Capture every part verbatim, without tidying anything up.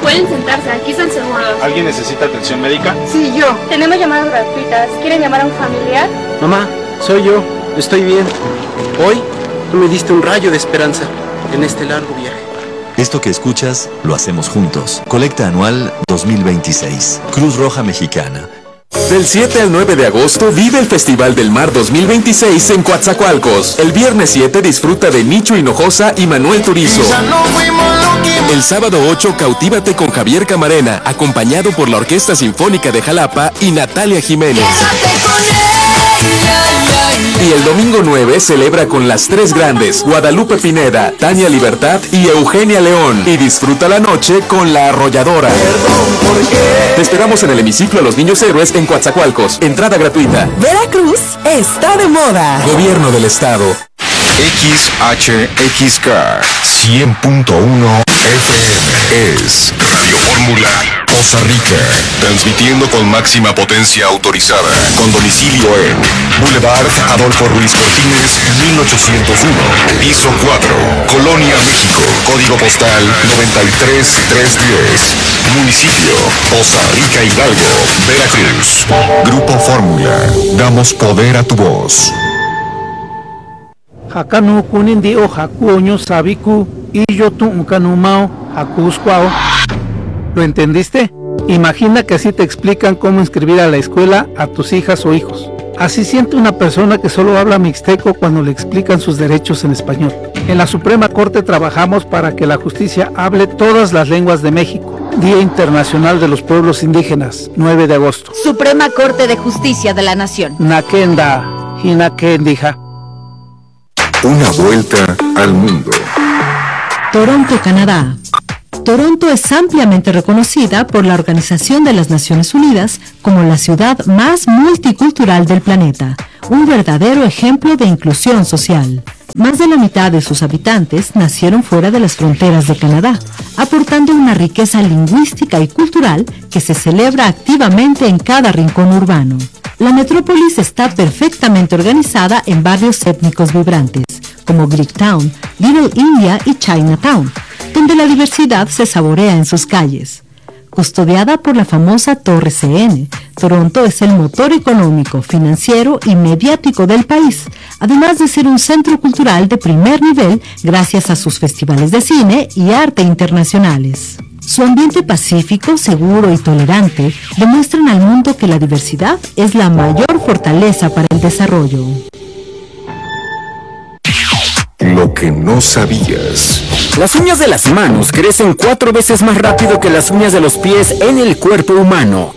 Pueden sentarse, aquí están seguros. ¿Alguien necesita atención médica? Sí, yo. Tenemos llamadas gratuitas. ¿Quieren llamar a un familiar? Mamá, soy yo. Estoy bien. Hoy tú me diste un rayo de esperanza en este largo viaje. Esto que escuchas, lo hacemos juntos. Colecta anual dos mil veintiséis. Cruz Roja Mexicana. Del siete al nueve de agosto vive el Festival del Mar dos mil veintiséis en Coatzacoalcos. El viernes siete disfruta de Nicho Hinojosa y Manuel Turizo. El sábado ocho cautívate con Javier Camarena, acompañado por la Orquesta Sinfónica de Jalapa y Natalia Jiménez. Y el domingo nueve celebra con las tres grandes, Guadalupe Pineda, Tania Libertad y Eugenia León. Y disfruta la noche con La Arrolladora. Te esperamos en el hemiciclo a los Niños Héroes en Coatzacoalcos. Entrada gratuita. Veracruz está de moda. Gobierno del Estado. X H X K cien punto uno F M es Radio Fórmula Poza Rica, transmitiendo con máxima potencia autorizada, con domicilio en Boulevard Adolfo Ruiz Cortines, mil ochocientos uno, piso cuatro, Colonia, México, código postal noventa y tres mil trescientos diez, municipio Poza Rica, Hidalgo, Veracruz. Grupo Fórmula, damos poder a tu voz. Hakanu kunindi o hakuoño sabiku y yo tu ukanumao hakuskwao. ¿Lo entendiste? Imagina que así te explican cómo inscribir a la escuela a tus hijas o hijos. Así siente una persona que solo habla mixteco cuando le explican sus derechos en español. En la Suprema Corte trabajamos para que la justicia hable todas las lenguas de México. Día Internacional de los Pueblos Indígenas, nueve de agosto. Suprema Corte de Justicia de la Nación. Nakenda, Hinakendija. Una vuelta al mundo. Toronto, Canadá. Toronto es ampliamente reconocida por la Organización de las Naciones Unidas como la ciudad más multicultural del planeta, un verdadero ejemplo de inclusión social. Más de la mitad de sus habitantes nacieron fuera de las fronteras de Canadá, aportando una riqueza lingüística y cultural que se celebra activamente en cada rincón urbano. La metrópolis está perfectamente organizada en barrios étnicos vibrantes, como Greektown, Little India y Chinatown, donde la diversidad se saborea en sus calles. Custodiada por la famosa Torre C N, Toronto es el motor económico, financiero y mediático del país, además de ser un centro cultural de primer nivel gracias a sus festivales de cine y arte internacionales. Su ambiente pacífico, seguro y tolerante demuestran al mundo que la diversidad es la mayor fortaleza para el desarrollo. Lo que no sabías. Las uñas de las manos crecen cuatro veces más rápido que las uñas de los pies en el cuerpo humano.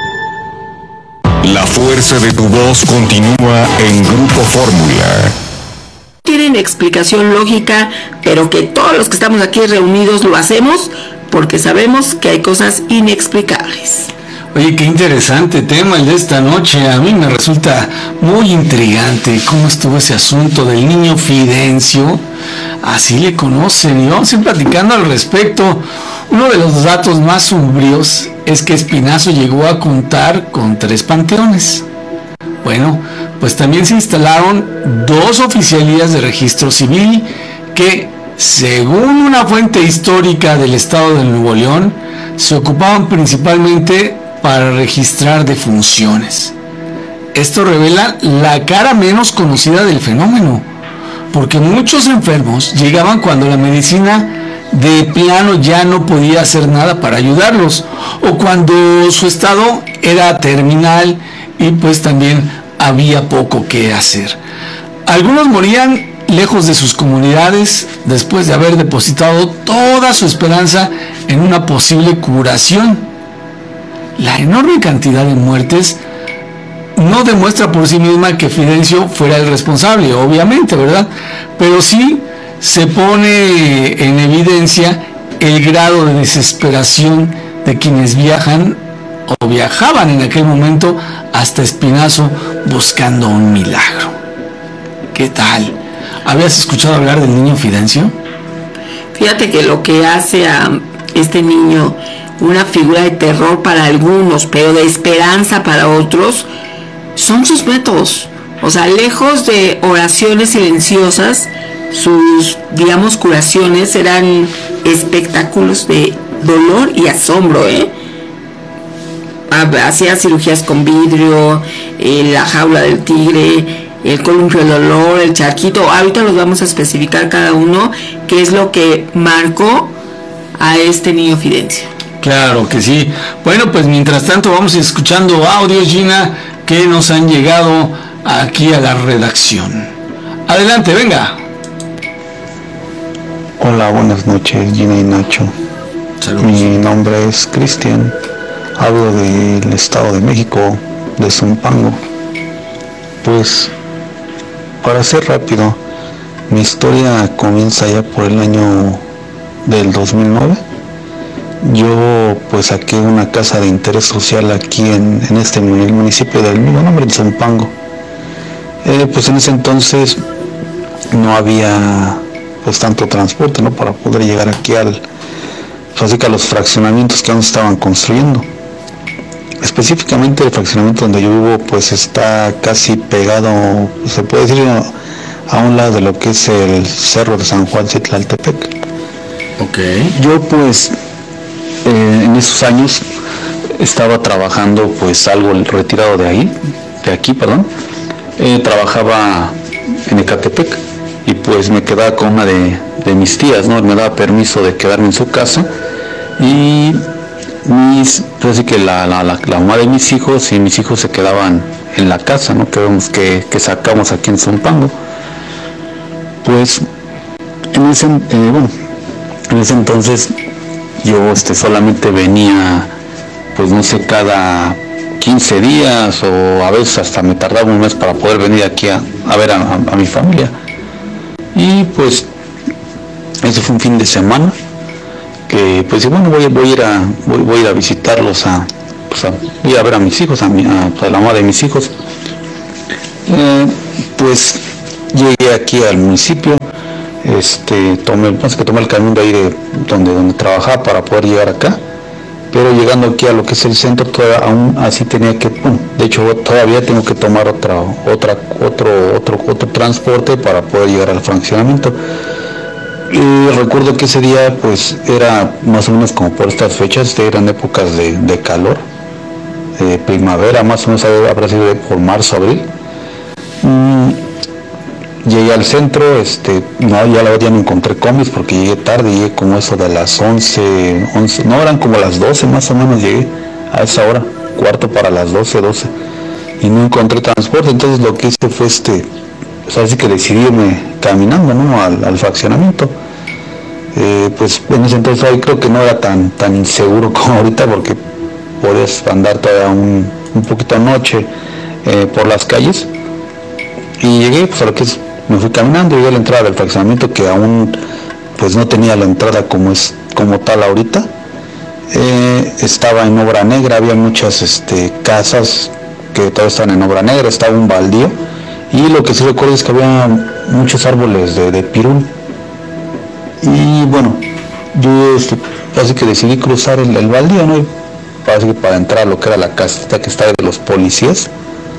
La fuerza de tu voz continúa en Grupo Fórmula. Tienen explicación lógica, pero que todos los que estamos aquí reunidos lo hacemos porque sabemos que hay cosas inexplicables. Oye, qué interesante tema el de esta noche. A mí me resulta muy intrigante cómo estuvo ese asunto del niño Fidencio. Así le conocen y vamos a ir platicando al respecto. Uno de los datos más sombríos es que Espinazo llegó a contar con tres panteones. Bueno, pues también se instalaron dos oficialías de registro civil que, según una fuente histórica del estado de Nuevo León, se ocupaban principalmente para registrar defunciones. Esto revela la cara menos conocida del fenómeno, porque muchos enfermos llegaban cuando la medicina de plano ya no podía hacer nada para ayudarlos, o cuando su estado era terminal y pues también había poco que hacer. Algunos morían lejos de sus comunidades después de haber depositado toda su esperanza en una posible curación. La enorme cantidad de muertes no demuestra por sí misma que Fidencio fuera el responsable, obviamente, ¿verdad? Pero sí se pone en evidencia el grado de desesperación de quienes viajan o viajaban en aquel momento hasta Espinazo buscando un milagro. ¿Qué tal? ¿Habías escuchado hablar del niño Fidencio? Fíjate que lo que hace a este niño una figura de terror para algunos, pero de esperanza para otros, son sus métodos. O sea, lejos de oraciones silenciosas, sus, digamos, curaciones eran espectáculos de dolor y asombro, ¿eh? Hacía cirugías con vidrio, eh, la jaula del tigre, el columpio del dolor, el charquito. Ahorita los vamos a especificar cada uno qué es lo que marcó a este niño Fidencio. Claro que sí. Bueno, pues mientras tanto vamos escuchando audios, Gina, que nos han llegado aquí a la redacción. Adelante, venga. Hola, buenas noches, Gina y Nacho. Saludos. Mi nombre es Cristian. Hablo del Estado de México, de Zumpango. Pues, para ser rápido, mi historia comienza ya por el año del dos mil nueve. Yo pues saqué una casa de interés social aquí en, en este en el municipio del mismo nombre, en Zumpango. Eh, pues en ese entonces no había pues tanto transporte, ¿no?, para poder llegar aquí al, pues, así que a los fraccionamientos que aún estaban construyendo. Específicamente el fraccionamiento donde yo vivo pues está casi pegado, se puede decir, a un lado de lo que es el Cerro de San Juan Citlaltepec. Ok. Yo pues eh, en esos años estaba trabajando pues algo retirado de ahí, de aquí, perdón. Eh, trabajaba en Ecatepec y pues me quedaba con una de, de mis tías, ¿no? Me daba permiso de quedarme en su casa y mis, pues, así que la, la, la, la mamá de mis hijos y mis hijos se quedaban en la casa, ¿no?, que vemos que, que sacamos aquí en Zumpango. Pues en ese, eh, bueno, en ese entonces yo este, solamente venía, pues no sé, cada quince días o a veces hasta me tardaba un mes para poder venir aquí a, a ver a, a, a mi familia. Y pues ese fue un fin de semana que pues bueno, voy, voy a ir a voy, voy a ir a visitarlos a, pues, a voy a ver a mis hijos, a, mi, a, a la mamá de mis hijos. Eh, pues llegué aquí al municipio, este tomé, pues, que tomé el camino de ahí de donde, donde trabajaba para poder llegar acá, pero llegando aquí a lo que es el centro todavía, aún así tenía que, bueno, de hecho todavía tengo que tomar otra, otra, otro, otro, otro transporte para poder llegar al fraccionamiento. Y recuerdo que ese día pues era más o menos como por estas fechas, eran épocas de, de calor, de primavera, más o menos habrá sido por marzo, abril. Mm, llegué al centro, este, no, ya la verdad ya no encontré combis porque llegué tarde, llegué como eso de las once, once, no, eran como las doce más o menos, llegué a esa hora, cuarto para las doce, doce, y no encontré transporte. Entonces lo que hice fue este, pues así que decidí irme caminando, ¿no?, al, al fraccionamiento. Eh, pues en ese entonces ahí creo que no era tan tan inseguro como ahorita, porque podías andar todavía un, un poquito noche eh, por las calles. Y llegué, pues a lo que es, me fui caminando, llegué a la entrada del fraccionamiento, que aún pues no tenía la entrada como es como tal ahorita. Eh, estaba en obra negra, había muchas este, casas que todavía estaban en obra negra, estaba un baldío. Y lo que sí recuerdo es que había muchos árboles de, de pirul. Y bueno, yo este, así que decidí cruzar el, el baldío, ¿no? Así que para entrar a lo que era la casita que está de los policías.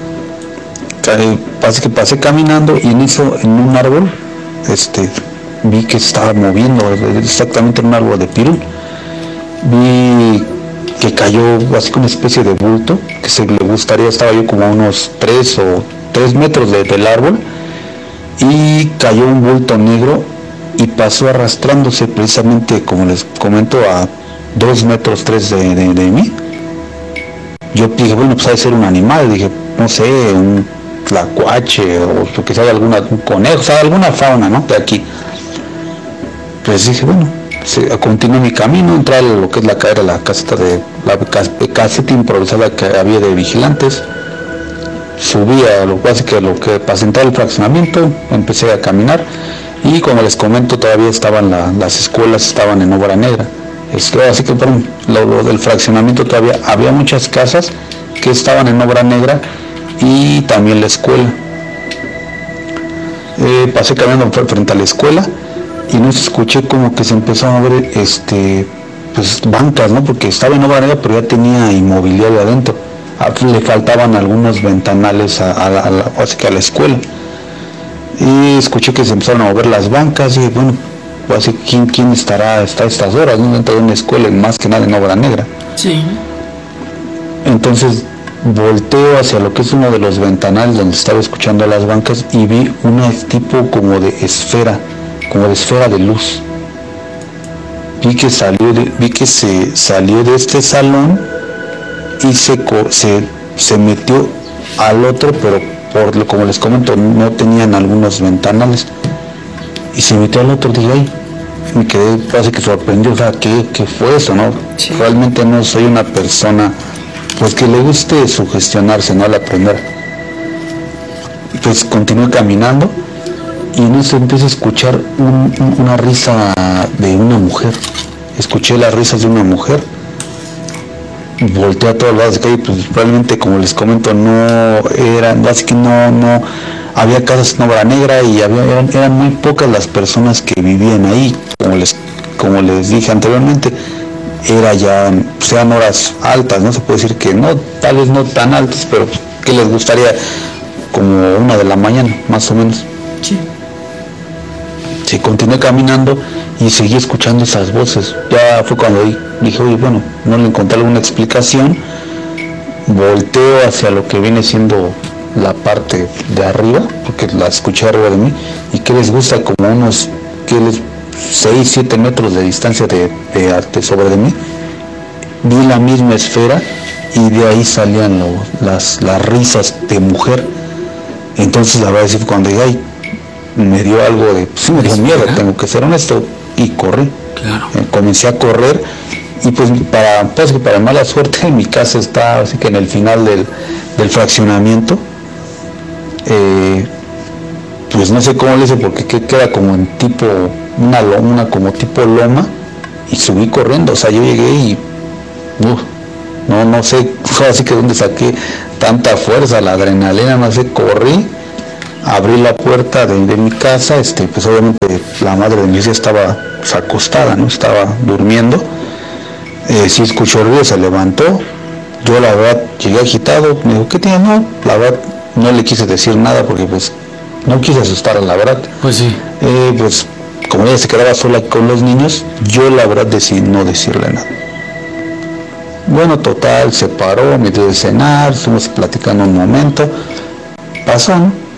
Así que pasé caminando y en eso, en un árbol, este, vi que estaba moviendo, exactamente en un árbol de pirul. Vi que cayó así como una especie de bulto, que se le gustaría, estaba yo como a unos tres o tres metros de, del árbol, y cayó un bulto negro y pasó arrastrándose precisamente, como les comento, a dos metros tres de, de, de mí. Yo dije, bueno, pues ha de ser un animal, dije, no sé, un tlacuache o lo que sea, alguna, un conejo, o sea, alguna fauna, ¿no?, de aquí. Pues dije, bueno, se, continué mi camino, entré a lo que es la cadera, la caseta de la caseta improvisada que había de vigilantes. Subí a lo básico, que lo que para entrar al fraccionamiento, empecé a caminar y como les comento todavía estaban la, las escuelas estaban en obra negra. Esto, así que por lo, lo del fraccionamiento todavía había muchas casas que estaban en obra negra y también la escuela. Eh, pasé caminando frente a la escuela y no escuché como que se empezó a ver este, pues, bancas, ¿no?, porque estaba en obra negra pero ya tenía inmobiliario adentro. Le faltaban algunos ventanales a, a, a, la, así que a la escuela. Y escuché que se empezaron a mover las bancas y bueno, así, ¿quién, quién estará hasta estas horas? No dentro de una escuela, más que nada en obra negra. Sí. Entonces volteo hacia lo que es uno de los ventanales donde estaba escuchando a las bancas y vi un tipo como de esfera, como de esfera de luz. Vi que salió de, vi que se salió de este salón y se, se, se metió al otro, pero por lo como les comento, no tenían algunos ventanales. Y se metió al otro, dije, ay, me quedé casi que sorprendido, o sea, ¿qué, qué fue eso, no? Sí. Realmente no soy una persona, pues que le guste sugestionarse, ¿no? Al aprender. Pues continué caminando y en eso empiezo a escuchar un, un, una risa de una mujer. Escuché las risas de una mujer. Volteé a todos lados de calle, pues probablemente, como les comento, no eran, así que no, no, había casas en obra negra y había, eran, eran muy pocas las personas que vivían ahí, como les, como les dije anteriormente, era ya, sean horas altas, no se puede decir que no, tal vez no tan altas, pero que les gustaría como una de la mañana, más o menos. Sí. Sí, continué caminando y seguí escuchando esas voces. Ya fue cuando dije, oye, bueno, no le encontré alguna explicación. Volteo hacia lo que viene siendo la parte de arriba, porque la escuché arriba de mí, y que les gusta como unos que les seis, siete metros de distancia de, de arte sobre de mí. Vi la misma esfera y de ahí salían lo, las, las risas de mujer. Entonces la verdad es que cuando dije, ay, me dio algo de, sí me dio miedo, tengo que ser honesto, y corrí. Claro. Eh, comencé a correr y pues para, pues que para mala suerte mi casa está así que en el final del, del fraccionamiento. Eh, pues no sé cómo le hice porque queda como en tipo, una loma, una como tipo loma, y subí corriendo, o sea yo llegué y uh, no, no sé, así que dónde saqué tanta fuerza, la adrenalina, no sé, corrí. Abrí la puerta de, de mi casa, este, pues obviamente la madre de mi hija estaba pues, acostada, ¿no? Estaba durmiendo. Eh, sí escuchó el ruido, se levantó. Yo la verdad llegué agitado, me dijo, ¿qué tiene? No, la verdad no le quise decir nada porque pues no quise asustarla, la verdad. Pues sí. Eh, pues como ella se quedaba sola con los niños, yo la verdad decidí no decirle nada. Bueno, total, se paró, me dio de cenar, estuvimos platicando un momento. Pasó, ¿no?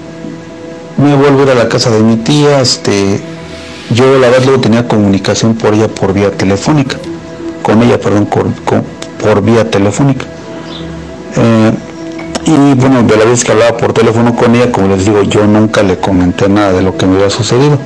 Me vuelvo a ir a la casa de mi tía, este, yo la verdad luego tenía comunicación por ella por vía telefónica, con ella, perdón, con, con, por vía telefónica. Eh, y bueno, de la vez que hablaba por teléfono con ella, como les digo, yo nunca le comenté nada de lo que me había sucedido.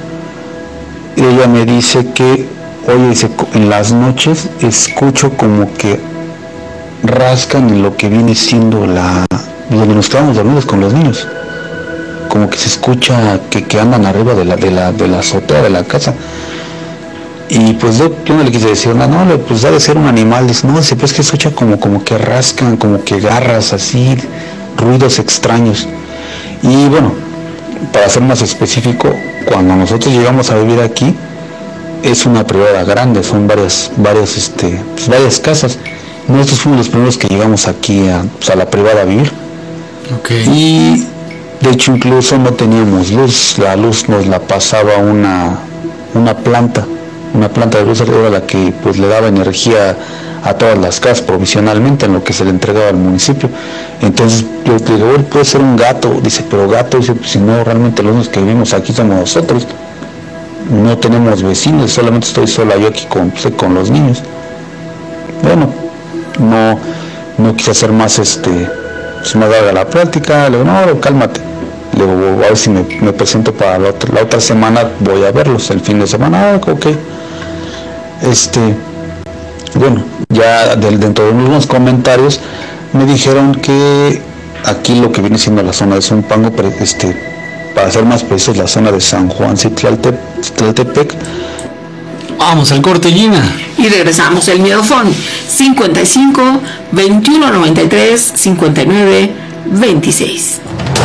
Y ella me dice que, oye, dice, en las noches escucho como que rascan en lo que viene siendo la, donde nos quedamos dormidos con los niños. Como que se escucha que, que andan arriba de la, de la, de la azotea de la casa. Y pues yo, yo no le quise decir nada, no, pues debe ser un animal. Dice, no, dice, pues que escucha como, como que rascan, como que garras así, ruidos extraños. Y bueno, para ser más específico, cuando nosotros llegamos a vivir aquí, es una privada grande, son varias, varias, este, pues varias casas. Nosotros fuimos los primeros que llegamos aquí a, pues a la privada a vivir. Okay. Y de hecho incluso no teníamos luz, la luz nos la pasaba una, una planta, una planta de luz era la que pues le daba energía a todas las casas provisionalmente en lo que se le entregaba al municipio. Entonces yo le digo, bueno, puede ser un gato, dice, pero gato, dice, pues, si no, realmente los únicos que vivimos aquí somos nosotros, no tenemos vecinos, solamente estoy sola yo aquí con, pues, con los niños. Bueno, no, no quise hacer más este, pues me daba la plática, le digo, no, cálmate. Le digo, a ver si me, me presento para la otra, la otra semana, voy a verlos el fin de semana. Ah, ok. Este, bueno, ya del, dentro de unos comentarios me dijeron que aquí lo que viene siendo la zona de Zumpango, este, para ser más precisos, la zona de San Juan Tlaltepec. Vamos al corte, Gina. Y regresamos. El Miedofón cincuenta y cinco, veintiuno noventa y tres, cincuenta y nueve, veintiséis.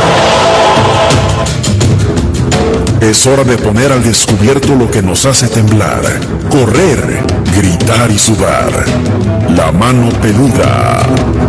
Es hora de poner al descubierto lo que nos hace temblar, correr, gritar y sudar. La mano peluda.